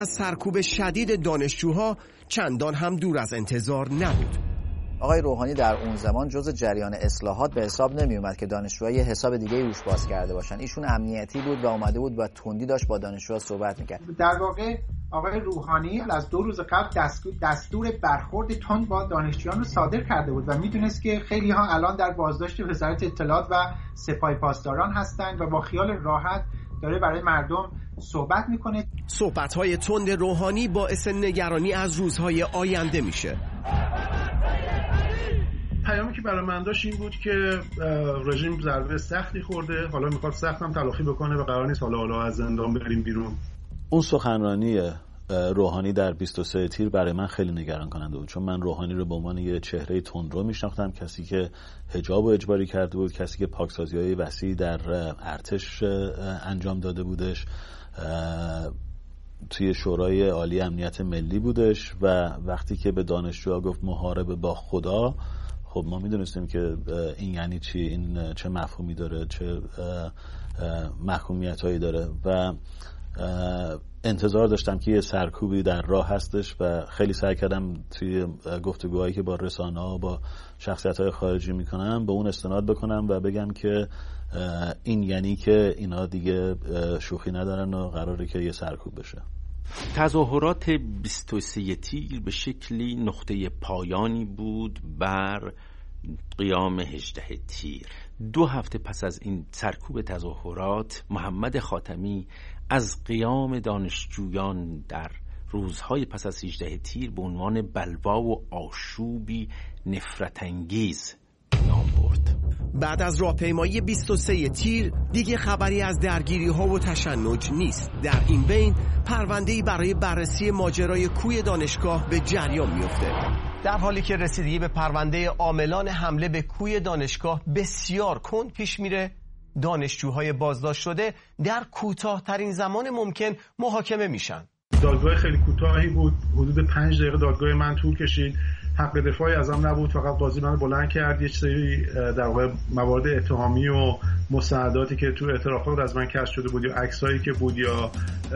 سرکوب شدید دانشجوها چندان هم دور از انتظار نبود. آقای روحانی در اون زمان جزء جریان اصلاحات به حساب نمی اومد که دانشجوها یه حساب دیگه روش باز کرده باشن. ایشون امنیتی بود و اومده بود و تندی داشت با دانشجوها صحبت میکرد. در واقع آقای روحانی از 2 روز قبل دستور برخورد تند با دانشجویان رو صادر کرده بود و میدونست که خیلی ها الان در بازداشت وزارت اطلاعات و سپاه پاسداران هستند و با خیال راحت داره برای مردم صحبت میکنه. صحبت‌های تند روحانی باعث نگرانی از روزهای آینده میشه. پیامی که برای من داشت این بود که رژیم ضربه سختی خورده، حالا میخواد سخت هم تلافی بکنه و قرار نیست حالا از زندان بریم بیرون. اون سخنرانی روحانی در 23 تیر برای من خیلی نگران کننده بود، چون من روحانی رو به عنوان یه چهره تندرو میشناختم، کسی که حجاب رو اجباری کرده بود، کسی که پاکسازی‌های وسیع در ارتش انجام داده بودش، توی شورای عالی امنیت ملی بودش و وقتی که به دانشجوها گفت محاربه با خدا، خب ما میدونستیم که این یعنی چی، این چه مفهومی داره، چه محکومیت‌هایی داره و انتظار داشتم که یه سرکوبی در راه هستش و خیلی سعی کردم توی گفتگوهایی که با رسانه‌ها با شخصیت‌های خارجی میکنم به اون استناد بکنم و بگم که این یعنی که اینا دیگه شوخی ندارن و قراره که یه سرکوب بشه. تظاهرات 23 تیر به شکلی نقطه پایانی بود بر قیام 18 تیر. 2 هفته پس از این سرکوب تظاهرات، محمد خاتمی از قیام دانشجویان در روزهای پس از 18 تیر به عنوان بلوا و آشوبی نفرت انگیز نام برد. بعد از راهپیمایی 23 تیر دیگه خبری از درگیری ها و تشنج نیست. در این بین پرونده‌ای برای بررسی ماجرای کوی دانشگاه به جریان میفته. در حالی که رسیدگی به پرونده عاملان حمله به کوی دانشگاه بسیار کند پیش میره، دانشجوهای بازداشت شده در کوتاه‌ترین زمان ممکن محاکمه میشن. دادگاه خیلی کوتاهی بود، حدود 5 دقیقه دادگاه من طول کشید. حق دفاعی ازم نبود، فقط قاضی منو بلند کرد، یه سری در واقع موارد اتهامی و مستنداتی که تو اعترافات از من کشف شده بود یا عکسایی که بود یا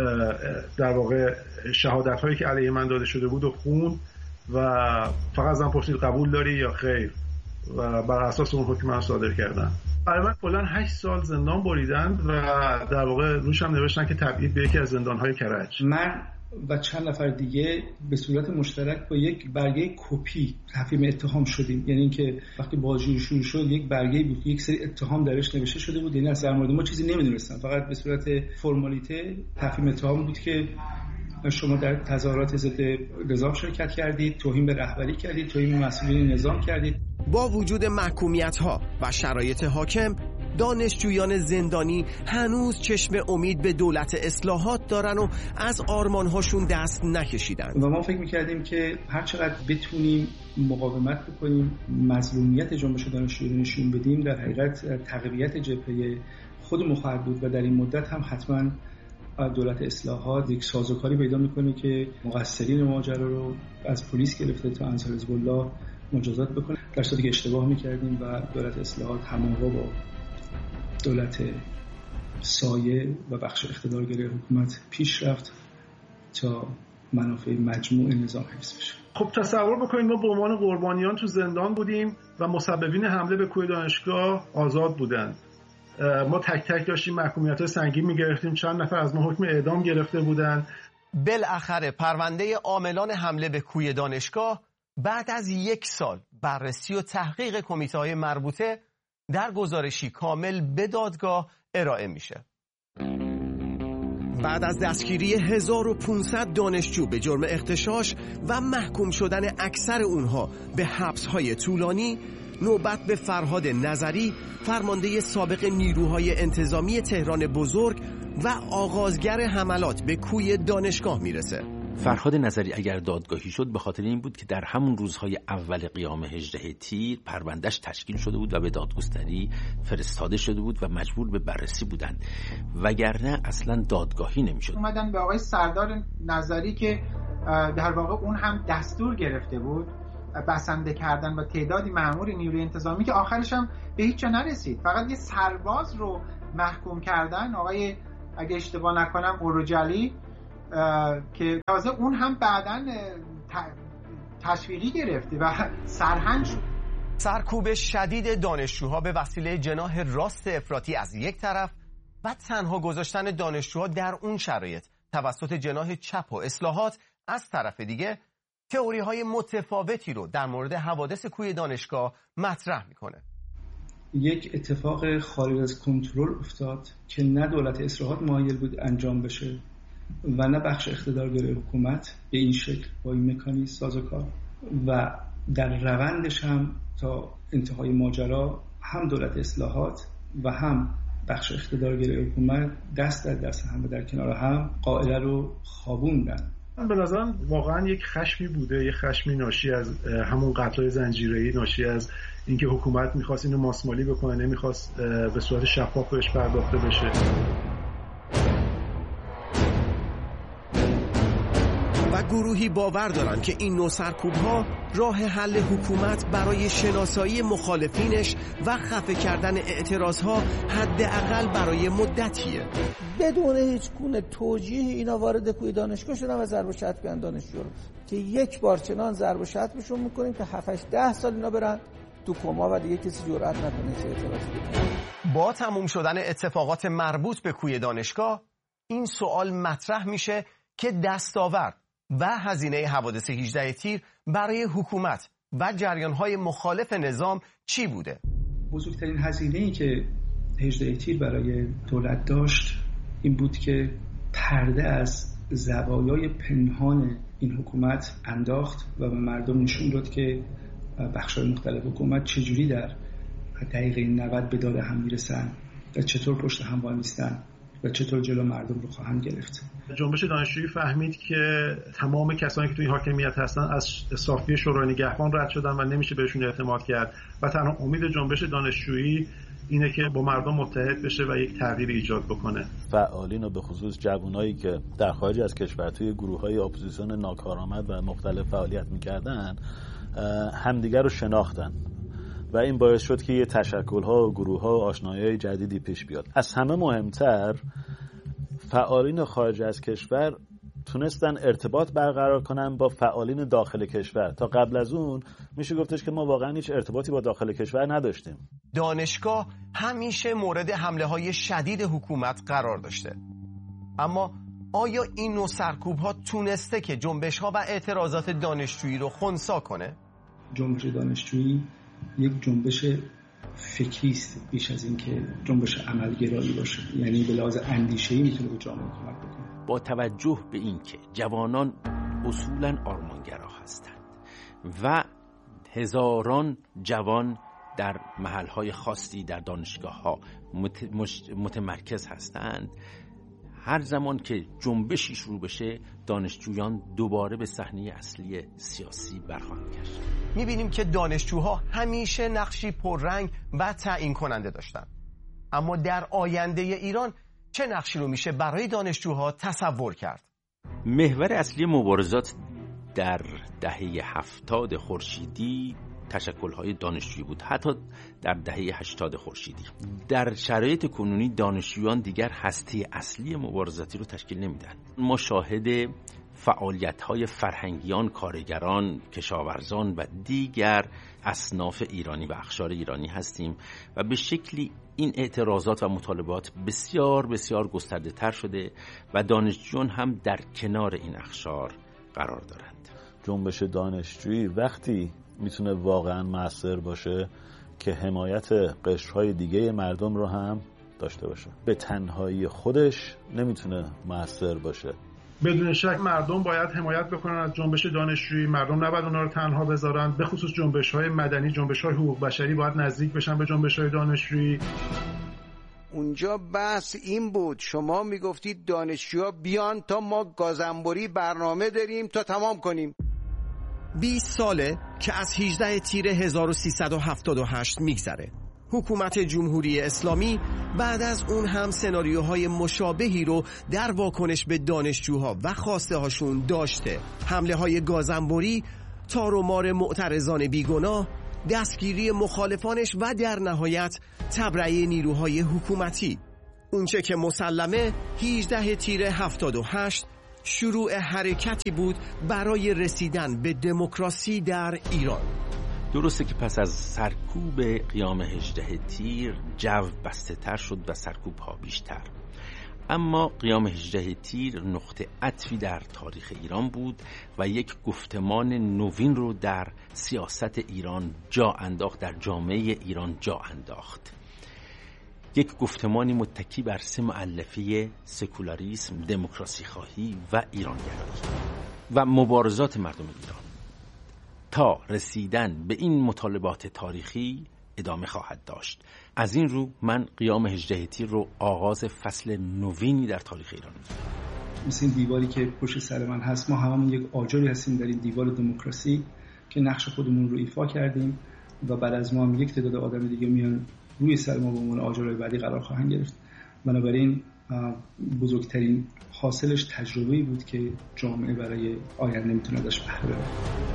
در واقع شهادت‌هایی که علیه من داده شده بود و خون و فقط ازم پرسید قبول داری یا خیر و بر اساس اون حکم من صادر کردن. برای من کلاً 8 سال زندان بریدن و در واقع روش هم نوشتن که تبعید به یکی از زندان‌های کرج. من و چند نفر دیگه به صورت مشترک با یک برگه کپی تفهیم اتهام شدیم. یعنی اینکه وقتی بازجویی شروع شد یک برگه بود که یک سری اتهام درش نوشته شده بود، یعنی از در مورد ما چیزی نمیدونستن، فقط به صورت فرمالیته تفهیم اتهام بود که شما در تظاهرات ضد نظام شرکت کردید، توهین به رهبری کردید، توهین به مسئولین نظام کردید. با وجود محکومیت‌ها و شرایط حاکم، دانشجویان زندانی هنوز چشم امید به دولت اصلاحات دارن و از آرمان‌هاشون دست نکشیدن. و ما فکر می‌کردیم که هر چقدر بتونیم مقاومت بکنیم، مظلومیت جنبش دانشجویان نشون بدیم، در حقیقت تقویت جبهه خودمون خواهد بود و در این مدت هم حتما دولت اصلاحات یک سازوکاری پیدا میکنه که مقصرین ماجرا رو از پلیس گرفته تا انصار حزب الله مجازات بکنه. در صورتی که اشتباه میکردیم و دولت اصلاحات هماهنگ با دولت سایه و بخش اقتدارگری حکومت پیش رفت تا منافع مجموع نظام حفظ بشه. خب تصور بکنید ما به عنوان قربانیان تو زندان بودیم و مسببین حمله به کوی دانشگاه آزاد بودند. ما تک تک داشتیم محکومیت‌های سنگین می‌گرفتیم، چند نفر از ما حکم اعدام گرفته بودن. بالاخره پرونده عاملان حمله به کوی دانشگاه بعد از 1 سال بررسی و تحقیق کمیته‌های مربوطه در گزارشی کامل به دادگاه ارائه میشه. بعد از دستگیری 1500 دانشجو به جرم اغتشاش و محکوم شدن اکثر اونها به حبس‌های طولانی، نوبت به فرهاد نظری، فرمانده سابق نیروهای انتظامی تهران بزرگ و آغازگر حملات به کوی دانشگاه میرسه. فرهاد نظری اگر دادگاهی شد به خاطر این بود که در همون روزهای اول قیام 18 تیر پروندهش تشکیل شده بود و به دادگستری فرستاده شده بود و مجبور به بررسی بودند، وگرنه اصلا دادگاهی نمیشد. اومدن به آقای سردار نظری که در واقع اون هم دستور گرفته بود بسنده کردن با تعدادی مأمور نیروی انتظامی که آخرش هم به هیچ جا نرسید، فقط یه سرباز رو محکوم کردن، آقای اگه اشتباه نکنم قروجلی، که تازه اون هم بعداً تشویقی گرفته و سرهنگ شد. سرکوب شدید دانشجوها به وسیله جناح راست افراطی از یک طرف و تنها گذاشتن دانشجوها در اون شرایط توسط جناح چپ و اصلاحات از طرف دیگه تئوری‌های متفاوتی رو در مورد حوادث کوی دانشگاه مطرح میکنه. یک اتفاق خارج از کنترل افتاد که نه دولت اصلاحات مایل بود انجام بشه و نه بخش اقتدارگرای حکومت به این شکل با این مکانیزم سازوکار، و در روندش هم تا انتهای ماجرا هم دولت اصلاحات و هم بخش اقتدارگرای حکومت دست در دست هم و در کنار هم قاعده رو خوابوندن. به نظرم واقعا یک خشمی بوده، یک خشمی ناشی از همون قتل‌های زنجیره‌ای، ناشی از اینکه حکومت می‌خواست اینو ماسمالی بکنه، نمی‌خواست به صورت شفاف بهش پرداخته بشه. و گروهی باور دارن که این نوع سرکوب‌ها راه حل حکومت برای شناسایی مخالفینش و خفه کردن اعتراضها حداقل برای مدتیه. بدون هیچ گونه توجیه اینا وارد کوی دانشگاه شدن و ضرب و شتم کردن دانشجو رو که یک بار چنان ضرب و شتمشون میکنیم که 7-8-10 سال اینا برن تو کما و دیگه کسی جرئت نکنه چه اعتراضی بکنه. با تموم شدن اتفاقات مربوط به کوی دانشگاه این سوال مطرح میشه که دستاورد و هزینه حوادث 18 تیر برای حکومت و جریان‌های مخالف نظام چی بوده؟ بزرگترین هزینه‌ای که 18 تیر برای دولت داشت این بود که پرده از زوایای پنهان این حکومت انداخت و به مردم نشون داد که بخش‌های مختلف حکومت چجوری در دقیقه 90 به داد هم میرسن و چطور پشت هم وایمیستن و چطور جلو مردم رو خواهند گرفت. جنبش دانشجویی فهمید که تمام کسانی که توی حاکمیت هستن از صافی شورای نگهبان رد شدن و نمیشه بهشون اعتماد کرد و تنها امید جنبش دانشجویی اینه که با مردم متحد بشه و یک تغییر ایجاد بکنه. فعالین و به خصوص جوانایی که در خارج از کشور توی گروه‌های اپوزیسیون ناکارآمد و مختلف فعالیت می‌کردن همدیگر رو شناختن و این باعث شد که یه تشکل‌ها و گروه‌ها و آشنایی‌های جدیدی پیش بیاد. از همه مهمتر فعالین خارج از کشور تونستن ارتباط برقرار کنن با فعالین داخل کشور. تا قبل از اون میشه گفتش که ما واقعا هیچ ارتباطی با داخل کشور نداشتیم. دانشگاه همیشه مورد حمله‌های شدید حکومت قرار داشته. اما آیا این نوع سرکوب‌ها تونسته که جنبش‌ها و اعتراضات دانشجویی رو خنثی کنه؟ جنبش دانشجویی یک جنبش فکری است بیش از این که جنبش عملگرایی باشه، یعنی به لحاظ اندیشه‌ای میتونه به جامعه کمک بکنه. با توجه به این که جوانان اصولاً آرمانگرا هستند و هزاران جوان در محل‌های خاصی در دانشگاه‌ها متمرکز هستند، هر زمان که جنبشی شروع بشه دانشجویان دوباره به صحنه اصلی سیاسی برخواهند گشت. می‌بینیم که دانشجوها همیشه نقشی پررنگ و تعیین کننده داشتن. اما در آینده ایران چه نقشی رو میشه برای دانشجوها تصور کرد؟ محور اصلی مبارزات در دهه 70 خورشیدی تشکل‌های دانشجویی بود، حتی در دهه 80 خورشیدی. در شرایط کنونی دانشجویان دیگر هسته اصلی مبارزاتی رو تشکیل نمیدن. ما شاهد فعالیت‌های فرهنگیان، کارگران، کشاورزان و دیگر اصناف ایرانی و اقشار ایرانی هستیم و به شکلی این اعتراضات و مطالبات بسیار بسیار گسترده تر شده و دانشجویان هم در کنار این اقشار قرار دارند. جنبش دانشجویی وقتی میتونه واقعا مؤثر باشه که حمایت قشرهای دیگه مردم رو هم داشته باشه. به تنهایی خودش نمیتونه مؤثر باشه. بدون شک مردم باید حمایت بکنن از جنبش دانشجویی، مردم نباید اونها رو تنها بذارن، به خصوص جنبش‌های مدنی، جنبش‌های حقوق بشری باید نزدیک بشن به جنبش‌های دانشجویی. اونجا بحث این بود، شما میگفتید دانشجوها بیان تا ما گازنبوری برنامه داریم تا تمام کنیم. 20 ساله که از 18 تیر 1378 میگذره. حکومت جمهوری اسلامی بعد از اون هم سناریوهای مشابهی رو در واکنش به دانشجوها و خواسته هاشون داشته. حمله های گازنبوری، تار و مار معترضان بیگناه، دستگیری مخالفانش و در نهایت تبرئه نیروهای حکومتی. اونچه که مسلمه 18 تیر 78 شروع حرکتی بود برای رسیدن به دموکراسی در ایران. درسته که پس از سرکوب قیام 18 تیر جو بسته تر شد و سرکوب ها بیشتر، اما قیام 18 تیر نقطه عطفی در تاریخ ایران بود و یک گفتمان نوین رو در سیاست ایران جا انداخت، در جامعه ایران جا انداخت. یک گفتمانی متکی بر 3 مؤلفه: سکولاریسم، دموکراسی خواهی و ایرانگرایی و مبارزات مردم ایران. تا رسیدن به این مطالبات تاریخی ادامه خواهد داشت. از این رو من قیام 18 تیر رو آغاز فصل نوینی در تاریخ ایران می‌دونم. مثل این دیواری که پشت سر من هست، ما هممون یک آجری هستیم در این دیوار دموکراسی که نقش خودمون رو ایفا کردیم و بعد از ما هم یک تعداد آدم دیگه میان روی سر ما به عنوان آجرهای بعدی قرار خواهند گرفت. بنابراین بزرگترین حاصلش تجربه‌ای بود که جامعه برای آینده میتونه ازش بهره ببره.